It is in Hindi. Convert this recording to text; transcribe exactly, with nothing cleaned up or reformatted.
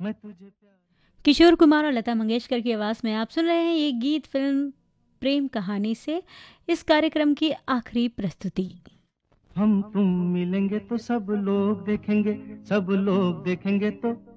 मैं तुझे प्यार। किशोर कुमार और लता मंगेशकर की आवाज़ में आप सुन रहे हैं ये गीत फिल्म प्रेम कहानी से। इस कार्यक्रम की आखिरी प्रस्तुति। हम तुम मिलेंगे तो सब लोग देखेंगे, सब लोग देखेंगे तो